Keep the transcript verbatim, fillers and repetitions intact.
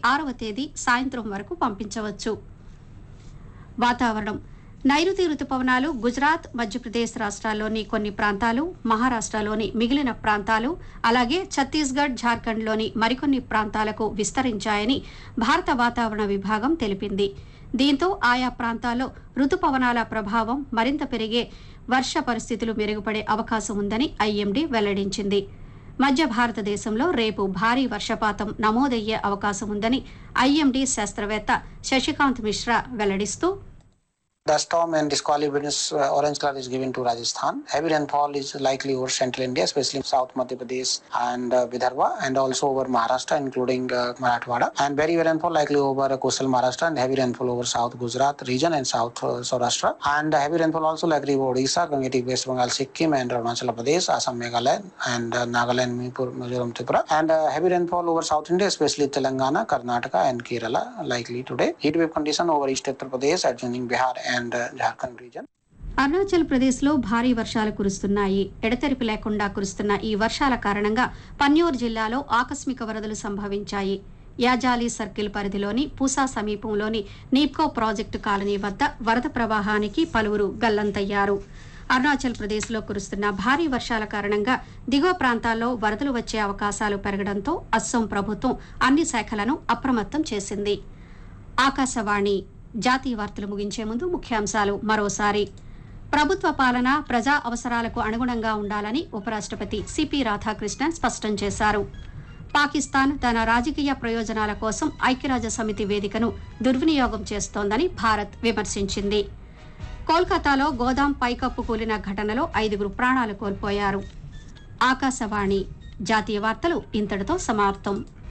ఆరవ తేదీ సాయంత్రం వరకు పంపించవచ్చు. వాతావరణం. నైరుతి రుతుపవనాలు గుజరాత్, మధ్యప్రదేశ్ రాష్ట్రాల్లోని కొన్ని ప్రాంతాలు, మహారాష్ట్రలోని మిగిలిన ప్రాంతాలు, అలాగే ఛత్తీస్గఢ్, జార్ఖండ్లోని మరికొన్ని ప్రాంతాలకు విస్తరించాయని భారత వాతావరణ విభాగం తెలిపింది. దీంతో ఆయా ప్రాంతాల్లో రుతుపవనాల ప్రభావం మరింత పెరిగే వర్ష పరిస్థితులు మెరుగుపడే అవకాశం ఉందని ఐఎండీ వెల్లడించింది. మధ్య భారతదేశంలో రేపు భారీ వర్షపాతం నమోదయ్యే అవకాశం ఉందని ఐఎండీ శాస్త్రవేత్త Sasikanth Mishra వెల్లడిస్తూ, The storm and disqualification uh, orange color is given to Rajasthan. Heavy rainfall is likely over central India, especially South Madhya Pradesh and uh, Vidarbha, and also over Maharashtra, including uh, Marathwada. And very heavy rainfall likely over uh, coastal Maharashtra, and heavy rainfall over South Gujarat region and South uh, Saurashtra. And uh, heavy rainfall also likely over Odisha, Gangetic, West Bengal, Sikkim, and Arunachal Pradesh, Assam, Meghalaya, and uh, Nagaland, Manipur, Mizoram, Tripura. And uh, heavy rainfall over South India, especially Telangana, Karnataka, and Kerala, likely today. Heat wave condition over East Uttar Pradesh, adjoining Bihar, and uh, Jharkhand region. Arunachal Pradesh లో భారీ వర్షాలు కురుస్తున్నాయి. ఎడతెరిపి లేకుండా కురుస్తున్న ఈ వర్షాల కారణంగా పన్యూర్ జిల్లాలో ఆకస్మిక వరదలు సంభవించాయి. యాజాలి సర్కిల్ పరిధిలోని పూసా సమీపంలోని నీప్కో ప్రాజెక్టు కాలనీ వద్ద వరద ప్రవాహానికి పలువురు గల్లంతయ్యారు. అరుణాచల్ ప్రదేశ్ లో కురుస్తున్న భారీ వర్షాల కారణంగా దిగువ ప్రాంతాల్లో వరదలు వచ్చే అవకాశాలు పెరగడంతో అస్సోం ప్రభుత్వం అన్ని శాఖలను అప్రమత్తం చేసింది. ఆకాశవాణి జాతీయ వార్తలు ముగించే ముందు ముఖ్యాంశాలు మరోసారి. ప్రభుత్వ పాలన ప్రజా అవసరాలకు అనుగుణంగా ఉండాలని ఉపరాష్ట్రపతి సిపి రాధాకృష్ణన్ స్పష్టం చేశారు. పాకిస్తాన్ తన రాజకీయ ప్రయోజనాల కోసం ఐక్యరాజ్య సమితి వేదికను దుర్వినియోగం చేస్తోందని భారత్ విమర్శించింది. కోల్కతాలో గోదాం పైకప్పు కూలిన ఘటనలో ఐదుగురు ప్రాణాలు కోల్పోయారు. ఆకాశవాణి జాతీయ వార్తలు ఇంతటితో సమాప్తం.